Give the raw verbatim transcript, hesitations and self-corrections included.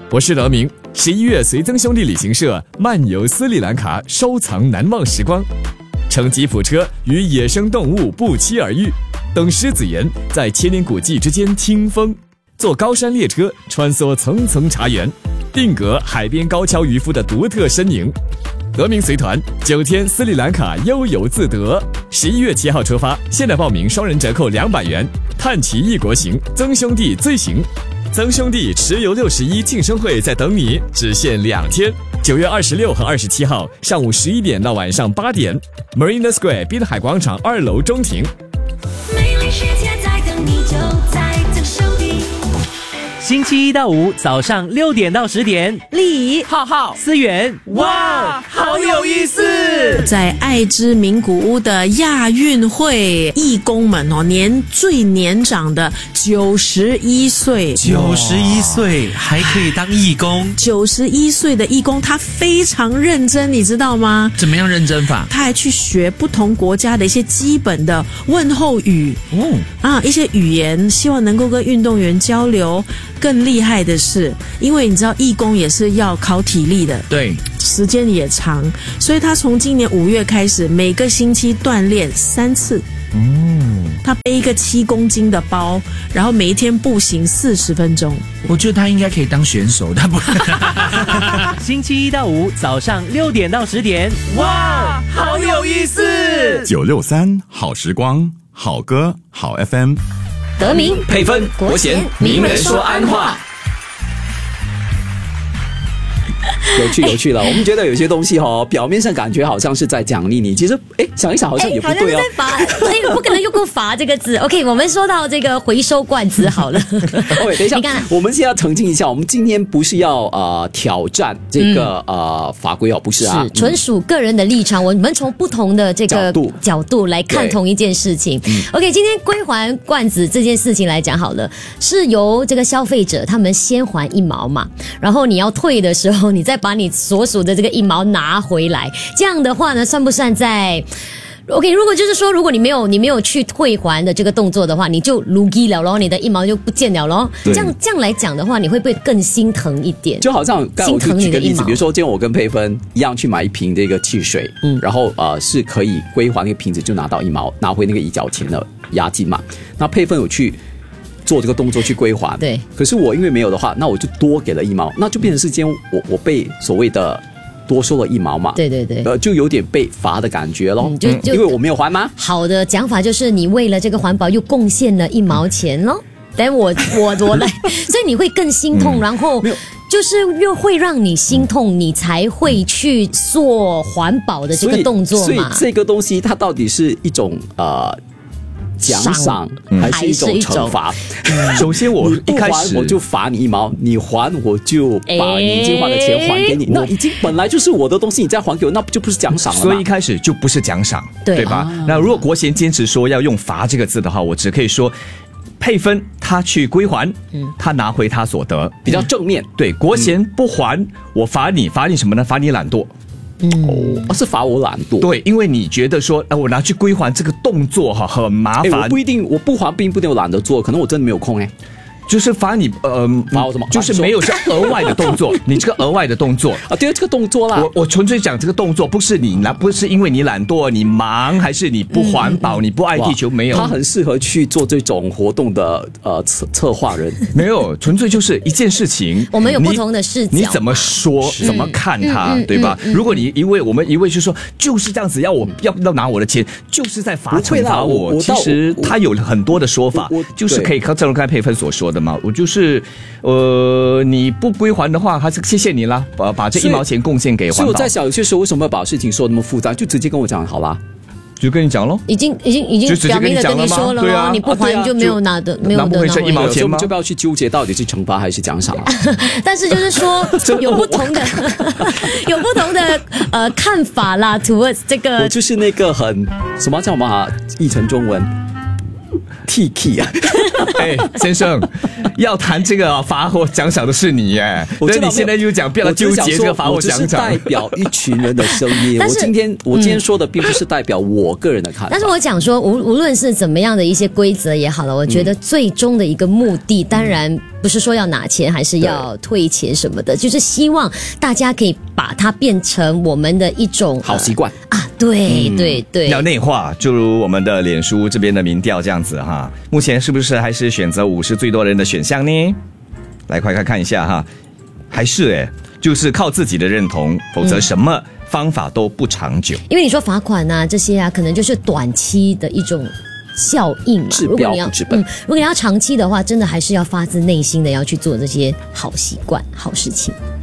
我是德明。十一月随曾兄弟旅行社漫游斯里兰卡，收藏难忘时光。乘吉普车与野生动物不期而遇，等狮子岩在千年古迹之间听风，坐高山列车穿梭层层茶园，定格海边高跷渔夫的独特身影。德明随团九天斯里兰卡悠游自得，十一月七号出发，现在报名双人折扣两百元。探奇异国行，曾兄弟最行。曾兄弟持游六十一庆生会在等你，只限两天，九月二十六和二十七号上午十一点到晚上八点 ，Marina Square 滨海广场二楼中庭。 美丽世界在等你，就在曾兄弟。 星期一到五早上六点到十点， 丽怡、 浩浩、思源，哇，好有意思！ 在爱之名古屋的亚运会，义工们哦，年最年长的九十一岁， 九十一岁还可以当义工， 九十一岁的义工，他非常认真，你知道吗？ 怎么样认真法？ 他还去学不同国家的一些基本的问候语， 哦啊，一些语言，希望能够跟运动员交流。更厉害的是，因为你知道义工也是要考体力的， 对， 时间也长，所以他从今年五月开始，每个星期锻炼三次。嗯，他背一个七公斤的包，然后每一天步行四十分钟。 我觉得他应该可以当选手，他不。 星期一到五早上六点到十点，哇，好有意思！ 九六三好时光，好歌好 F M。 德明配分国贤名人说安话。 有趣有趣了，我们觉得有些东西哦，表面上感觉好像是在奖励你，其实哎想一想好像也不对哦。 好像是在罚，哎，不可能用过罚这个字。OK， 我们说到这个回收罐子好了。 OK， 等一下，我们现在要澄清一下，我们今天不是要呃挑战这个、嗯、呃法规哦，不是啊， 是纯属个人的立场，我们从不同的这个角度角度来看同一件事情。OK， 今天归还罐子这件事情来讲好了，是由这个消费者他们先还一毛嘛，然后你要退的时候，你再把你所属的这个一毛拿回来，这样的话呢，算不算在 OK？ 如果就是说，如果你没有你没有去退还的这个动作的话，你就撸基了咯，你的一毛就不见了咯。这样这样来讲的话，你会不会更心疼一点？ 就好像刚才我就举个例子，比如说今天我跟佩芬一样去买一瓶这个汽水，嗯，然后呃是可以归还那个瓶子，就拿到一毛，拿回那个一角钱的押金嘛。那佩芬有去做这个动作去归还， 对。可是我因为没有的话，那我就多给了一毛，那就变成是今天我我被所谓的多收了一毛嘛， 对对对， 呃，就有点被罚的感觉咯，嗯、就就因为我没有还吗？ 好的讲法就是你为了这个环保又贡献了一毛钱咯。但我我我来，所以你会更心痛，嗯、然后就是又会让你心痛，你才会去做环保的这个动作嘛。 所以，所以这个东西它到底是一种呃。奖赏还是一种惩罚？ 首先，我一开始我就罚你一毛，你还我就把你已经花的钱还给你。那已经本来就是我的东西，你再还给我，那不就不是奖赏了吗？ 所以一开始就不是奖赏， 对, 对吧？啊、那如果国贤坚持说要用罚这个字的话，我只可以说。配分他去归还，嗯，他拿回他所得， 比较正面。 对，国贤不还，嗯、我罚你，罚你什么呢？罚你懒惰。 嗯，哦，是罚我懒惰。 对，因为你觉得说，呃，我拿去归还这个动作哈很麻烦。 我不一定，我不还并不一定我懒得做，可能我真的没有空哎。 就是罚你，呃， 罚我什么？ 就是没有是额外的动作，你这个额外的动作啊，对，这个动作啦。 我我纯粹讲这个动作，不是你懒，不是因为你懒惰、你忙，还是你不环保、嗯、你不爱地球，没有。 他很适合去做这种活动的呃策策划人， 没有，纯粹就是一件事情。 我们有不同的视角， 你怎么说，怎么看它，嗯、对吧？嗯嗯嗯、如果你一位我们一位就说就是这样子，要我要要拿我的钱，就是在罚惩罚我。 我其实他有很多的说法，就是可以正如刚才佩芬所说的嘛，我就是。呃，你不归还的话，还是谢谢你啦，把把这一毛钱贡献给环保。 所以我在想，有些时候为什么要把事情说那么复杂，就直接跟我讲好啦。 就跟你讲咯， 已经已经已经表明了跟你说了咯，啊、你不还就没有拿的，啊、没有的拿回。 一毛钱吗？ 就不要去纠结到底是惩罚还是奖赏了。 但是就是说有不同的有不同的呃看法啦 ，towards 这个。 我就是那个很什么叫什么啊？译成中文。 T K 啊。 哎，先生，要谈这个罚或奖赏的是你耶， 我知道你现在就讲不要纠结这个罚或奖赏。 我只是代表一群人的声音。 但是我今天我今天说的并不是代表我个人的看法。 但是我讲说，无无论是怎么样的一些规则也好了，我觉得最终的一个目的，当然不是说要拿钱，还是要退钱什么的，就是希望大家可以把它变成我们的一种好习惯啊。对对对， 要内化，就如我们的脸书这边的民调这样子哈。目前是不是还是选择五是最多人的选项呢？来快快看一下哈，还是哎，就是靠自己的认同，否则什么方法都不长久。 因为你说罚款啊这些啊，可能就是短期的一种效应嘛。 治标不治本。 嗯，如果你要长期的话，真的还是要发自内心的要去做这些好习惯、好事情。